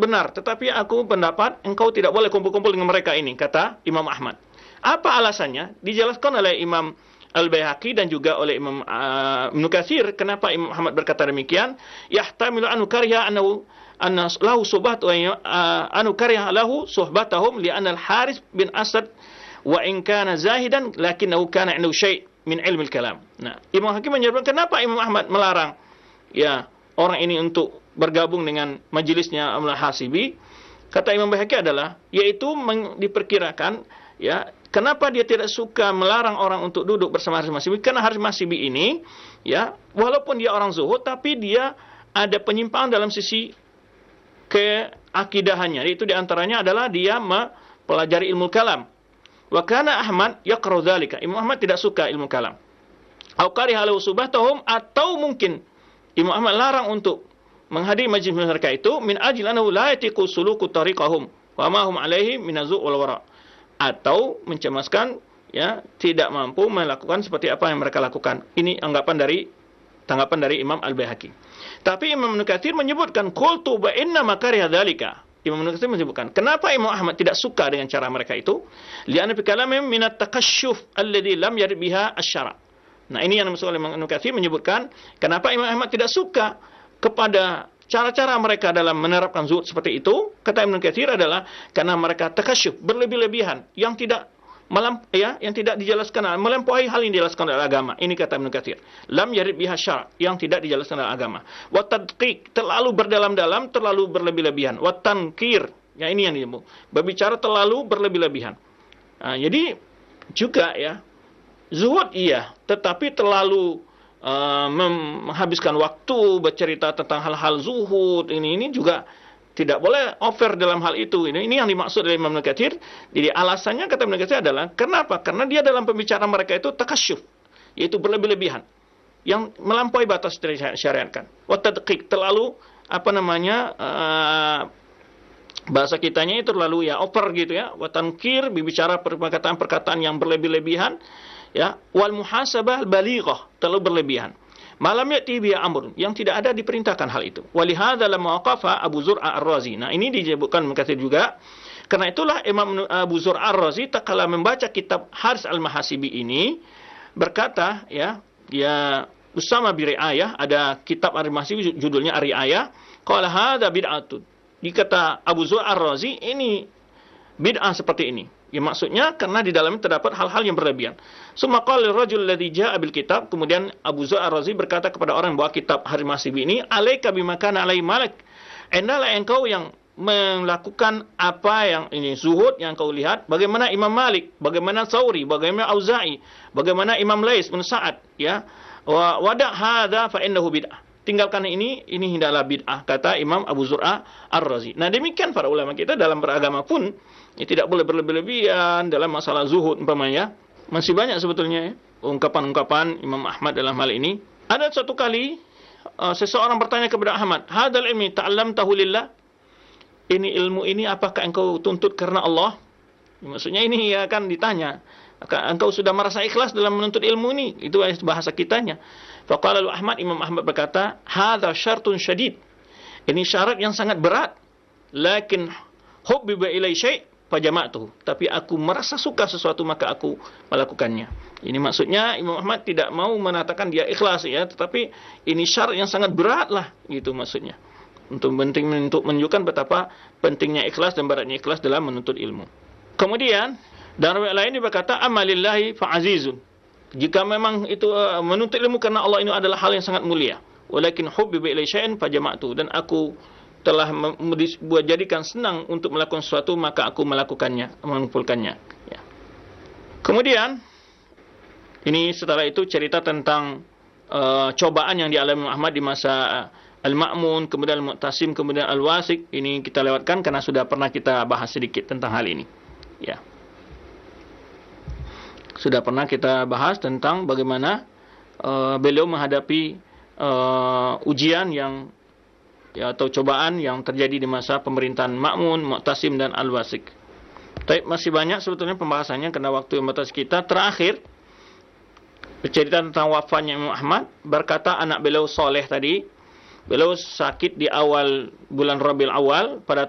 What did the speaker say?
benar, tetapi aku pendapat engkau tidak boleh kumpul-kumpul dengan mereka ini, kata Imam Ahmad. Apa alasannya? Dijelaskan oleh Imam Al-Baihaqi dan juga oleh Imam Ibnu Katsir kenapa Imam Ahmad berkata demikian. Yahtamilu anu karya anna lahu suhbat wa anu karya lahu suhbatahum li anna al-Haris bin Asad wa in kana zahidan lakinnahu kana indahu syai' min ilmi al-kalam. Nah, Imam Hakim menyebutkan kenapa Imam Ahmad melarang ya orang ini untuk bergabung dengan majelisnya Al-Hasibi. Kata Imam Baihaqi adalah yaitu diperkirakan ya kenapa dia tidak suka melarang orang untuk duduk bersama Haris Masibi, karena Haris Masibi ini ya walaupun dia orang zuhud tapi dia ada penyimpangan dalam sisi keakidahannya. Itu diantaranya adalah dia mempelajari ilmu kalam. Wa kana Ahmad yaqra dzalika. Imam Ahmad tidak suka ilmu kalam. Au kariha lahu subatahum, atau mungkin Imam Ahmad larang untuk menghadiri majlis mereka itu min ajil annahu la yatiqu suluku tariqahum wa ma hum alaihi min azu' wal wara, atau mencemaskan ya tidak mampu melakukan seperti apa yang mereka lakukan. Ini tanggapan dari Imam Al-Baihaqi. Tapi Imam Ibnu Katsir menyebutkan qultu ba inna makariha dzalika. Imam Ibnu Katsir menyebutkan kenapa Imam Ahmad tidak suka dengan cara mereka itu? Li'anna fi kalamihim min at-takashshuf alladhi lam yarid biha asy-syara'. Nah, ini yang dimaksud oleh Imam Ibnu Katsir menyebutkan kenapa Imam Ahmad tidak suka kepada cara-cara mereka dalam menerapkan zuhud seperti itu. Kata Ibnu Katsir adalah karena mereka takasyuf, berlebih-lebihan yang tidak yang tidak dijelaskan, melampaui hal yang dijelaskan oleh agama. Ini kata Ibnu Katsir. Lam yarid biha syara', yang tidak dijelaskan oleh agama. Wa tadqiq, terlalu berdalam-dalam, terlalu berlebih-lebihan. Wa tankir, ya ini yang disebut. Berbicara terlalu berlebih-lebihan. Nah, jadi juga ya zuhud iya, tetapi terlalu menghabiskan waktu bercerita tentang hal-hal zuhud ini juga tidak boleh over dalam hal itu. Ini yang dimaksud oleh Imam Ibnu Katsir. Jadi alasannya kata Ibnu Katsir adalah kenapa? Karena dia dalam pembicaraan mereka itu takasyuf, yaitu berlebih-lebihan yang melampaui batas dari syariatkan. Wa tadqiq, terlalu bahasa kitanya itu terlalu ya over gitu ya. Wa tankir, berbicara perkataan-perkataan yang berlebih-lebihan. Ya, wal muhasabah balighah, terlalu berlebihan. Malam ya'ti bi amr, yang tidak ada diperintahkan hal itu. Walihadza lamma waqafa Abu Zur'a Ar-Razi. Nah, ini disebutkan Mukatsir juga. Karena itulah Imam Abu Zur'a Ar-Razi tatkala membaca kitab Haris Al-Mahasibi ini berkata ya Usama bi ri'ayah, ada kitab Al-Mahasibi judulnya Ar-Ri'ayah, qala hadza bid'atun. Dikata Abu Zur'a Ar-Razi ini bid'ah seperti ini. Ya maksudnya karena di dalamnya terdapat hal-hal yang berlebihan. Summa qala ar-rajul alladhi jaa'a bil kitab, kemudian Abu Zur'a Ar-Razi berkata kepada orang yang bawa kitab Haris Masibi ini, alaika bima kana alai malik. Hendaklah engkau yang melakukan apa yang ini zuhud yang kau lihat, bagaimana Imam Malik, bagaimana Tsauri, bagaimana Auza'i, bagaimana Imam Lais bin Sa'ad, ya. Wa wada' hadza fa innahu bid'ah. Tinggalkan ini hendaklah bid'ah, kata Imam Abu Zur'a Ar-Razi. Nah, demikian para ulama kita dalam beragama pun ya, tidak boleh berlebih-lebihan dalam masalah zuhud umpamanya. Masih banyak sebetulnya ya, ungkapan-ungkapan Imam Ahmad dalam hal ini. Ada satu kali seseorang bertanya kepada Ahmad, "Hadzal ilmi ta'allamtahu lillah?" Ini ilmu ini apakah engkau tuntut karena Allah? Maksudnya ini ya kan ditanya, engkau sudah merasa ikhlas dalam menuntut ilmu ini? Itu bahasa kitanya. Faqala Ahmad, Imam Ahmad berkata, "Hadza syartun syadid." Ini syarat yang sangat berat. Lakin hubbiba ilai syai' fajama'tuhu. Tapi aku merasa suka sesuatu maka aku melakukannya. Ini maksudnya Imam Ahmad tidak mau mengatakan dia ikhlas ya, tetapi ini syarat yang sangat berat lah, gitu maksudnya. Untuk menunjukkan betapa pentingnya ikhlas dan beratnya ikhlas dalam menuntut ilmu. Kemudian dalam riwayat lain dia berkata, "Amalillahi fa'azizun." Jika memang itu menuntut ilmu karena Allah ini adalah hal yang sangat mulia. Walakin hubbiba ilai syai'in fajama'tu, dan aku telah jadikan senang untuk melakukan sesuatu maka aku melakukannya, mengumpulkannya. Ya. Kemudian ini setelah itu cerita tentang cobaan yang dialami Ahmad di masa Al-Ma'mun, kemudian Al-Mu'tasim, kemudian Al-Wasik. Ini kita lewatkan karena sudah pernah kita bahas sedikit tentang hal ini. Ya. Sudah pernah kita bahas tentang bagaimana beliau menghadapi ujian yang atau cobaan yang terjadi di masa pemerintahan Ma'mun, Mu'tasim dan Al-Wasik. Tapi masih banyak sebetulnya pembahasannya karena waktu yang batas kita. Terakhir bercerita tentang wafatnya Imam Ahmad. Berkata anak beliau Saleh tadi, beliau sakit di awal bulan Rabiul Awal pada